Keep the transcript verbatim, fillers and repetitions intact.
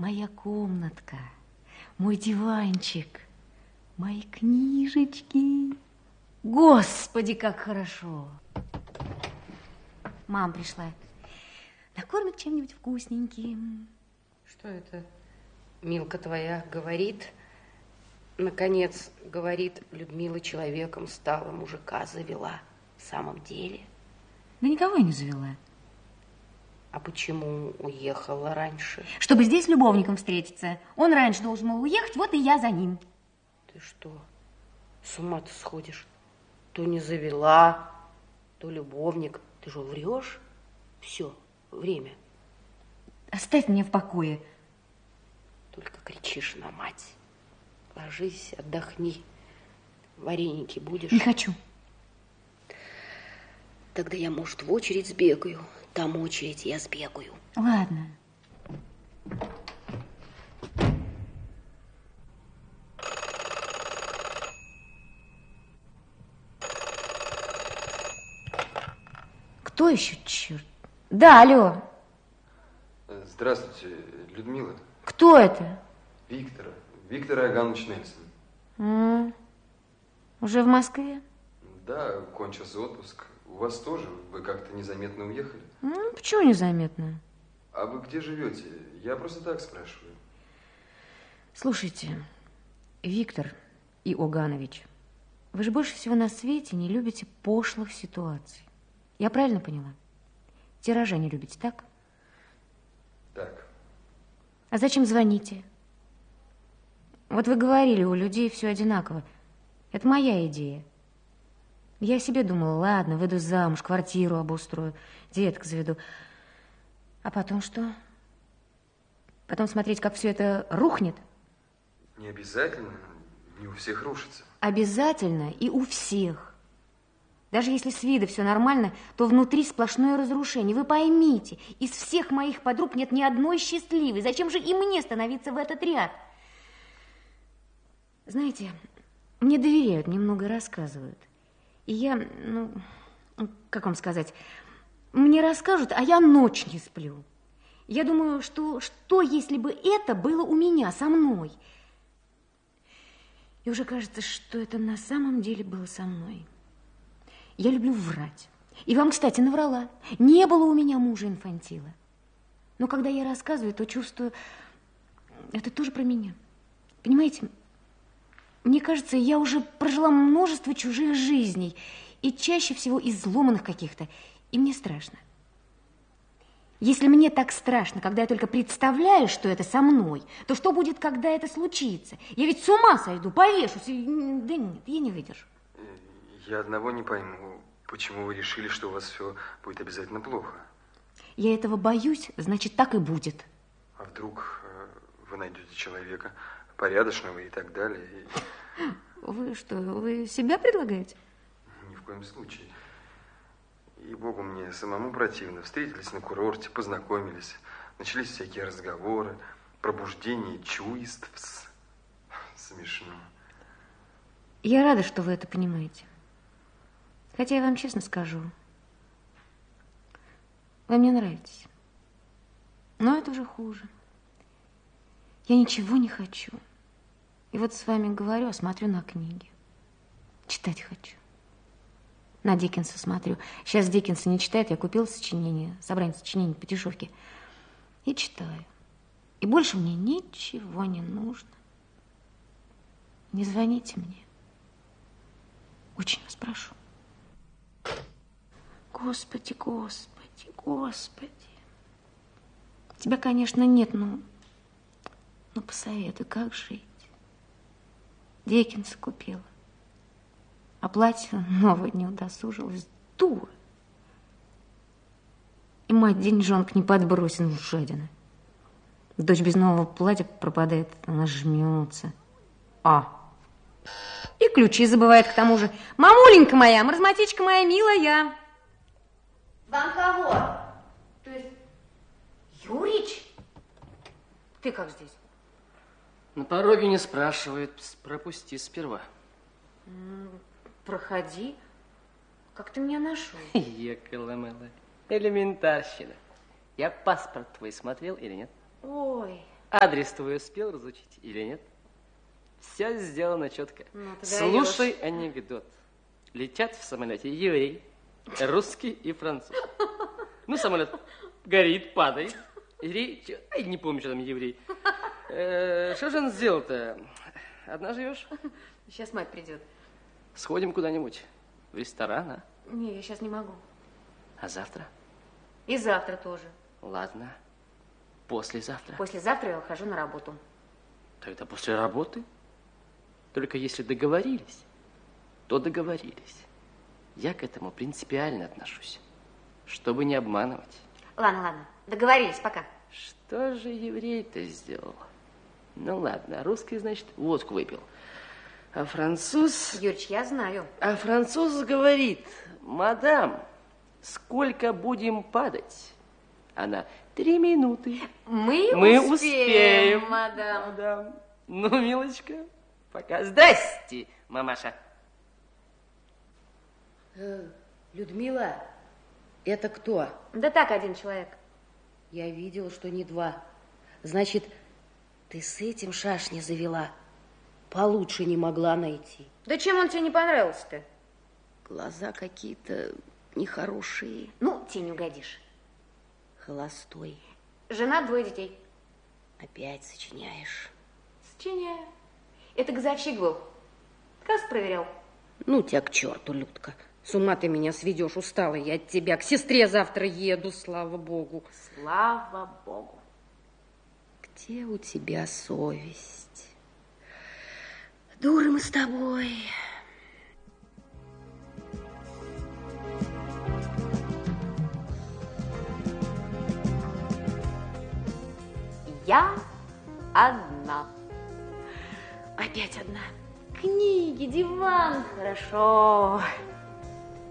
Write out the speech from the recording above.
моя комнатка, мой диванчик, мои книжечки. Господи, как хорошо. Мама пришла. Накормит чем-нибудь вкусненьким. Что это, Милка твоя, говорит? Наконец, говорит, Людмила человеком стала, мужика завела. В самом деле? Да никого я не завела. А почему уехала раньше? Чтобы здесь с любовником встретиться. Он раньше должен был уехать, вот и я за ним. Ты что, с ума-то сходишь? То не завела, то любовник. Ты же врешь? Все, время. Оставь меня в покое. Только кричишь на мать. Ложись, отдохни. Вареники будешь? Не хочу. Тогда я, может, в очередь сбегаю. Там очередь, я сбегаю. Ладно. Кто еще, черт? Да, алло. Здравствуйте, Людмила. Кто это? Виктор. Виктор Иоганнович Нельсон. М-м. Уже в Москве? Да, кончился отпуск. У вас тоже? Вы как-то незаметно уехали? М-м, почему незаметно? А вы где живете? Я просто так спрашиваю. Слушайте, Виктор Иоганович, вы же больше всего на свете не любите пошлых ситуаций. Я правильно поняла? Тиража не любите, так? Так. А зачем звоните? Вот вы говорили, у людей все одинаково. Это моя идея. Я себе думала, ладно, выйду замуж, квартиру обустрою, деток заведу. А потом что? Потом смотреть, как все это рухнет? Не обязательно, не у всех рушится. Обязательно и у всех. Даже если с вида все нормально, то внутри сплошное разрушение. Вы поймите, из всех моих подруг нет ни одной счастливой. Зачем же и мне становиться в этот ряд? Знаете, мне доверяют, немного рассказывают. И я, ну, как вам сказать, мне расскажут, а я ночь не сплю. Я думаю, что, что если бы это было у меня, со мной? И уже кажется, что это на самом деле было со мной. Я люблю врать. И вам, кстати, наврала. Не было у меня мужа-инфантила. Но когда я рассказываю, то чувствую, это тоже про меня. Понимаете, мне кажется, я уже прожила множество чужих жизней, и чаще всего изломанных каких-то, и мне страшно. Если мне так страшно, когда я только представляю, что это со мной, то что будет, когда это случится? Я ведь с ума сойду, повешусь. И... Да нет, я не выдержу. Я одного не пойму, почему вы решили, что у вас все будет обязательно плохо? Я этого боюсь, значит, так и будет. А вдруг э, вы найдете человека порядочного и так далее? И... Вы что, вы себя предлагаете? Ни в коем случае. И богу, мне самому противно. Встретились на курорте, познакомились, начались всякие разговоры, пробуждение чувств. Смешно. Я рада, что вы это понимаете. Хотя я вам честно скажу, вы мне нравитесь. Но это уже хуже. Я ничего не хочу. И вот с вами говорю, а смотрю на книги. Читать хочу. На Диккенса смотрю. Сейчас Диккенса не читает, я купила сочинение, собрание сочинений по дешевке. И читаю. И больше мне ничего не нужно. Не звоните мне. Очень вас прошу. Господи, Господи, Господи. Тебя, конечно, нет, но, но посоветуй, как жить. Диккенса купила. А платье новое не удосужилась. Дура. И мать деньжонок не подбросит, ну, жадина. Дочь без нового платья пропадает, она жмется. А. И ключи забывает к тому же. Мамуленька моя, маразматичка моя милая. Вам кого? То есть, Юрич? Ты как здесь? На пороге не спрашивает, пропусти сперва. Проходи. Как ты меня нашел? Екала-мала. Элементарщина. Я паспорт твой смотрел или нет? Ой, Адрес твой успел разучить или нет? Все сделано четко. Ну, ты Слушай анекдот. Летят в самолете еврей, русский и француз. Ну, самолет горит, падает. Еврей, чё- ай, не помню, что там еврей. Э, Что же он сделал-то? Одна живешь? Сейчас мать придет. Сходим куда-нибудь. В ресторан, а? Не, я сейчас не могу. А завтра? И завтра тоже. Ладно. Послезавтра. Послезавтра я ухожу на работу. Тогда после работы. Только если договорились, то договорились. Я к этому принципиально отношусь, чтобы не обманывать. Ладно, ладно, договорились, пока. Что же еврей-то сделал? Ну ладно, русский, значит, водку выпил. А француз... Юрич, я знаю. А француз говорит: мадам, сколько будем падать? Она: три минуты. Мы, Мы успеем, успеем, мадам. мадам. Ну, милочка, пока. Здрасте, мамаша. Э, Людмила, это кто? Да так, один человек. Я видела, что не два. Значит, ты с этим шашни завела. Получше не могла найти. Да чем он тебе не понравился-то? Глаза какие-то нехорошие. Ну, тебе не угодишь. Холостой. Жена, двое детей. Опять сочиняешь. Сочиняю. Это газовщик был. Касс проверял. Ну, тебя к черту, Людка. С ума ты меня сведешь, устала я от тебя. К сестре завтра еду, слава богу. Слава богу. Где у тебя совесть? Дуры мы с тобой. Я одна. Опять одна. Книги, диван. Хорошо.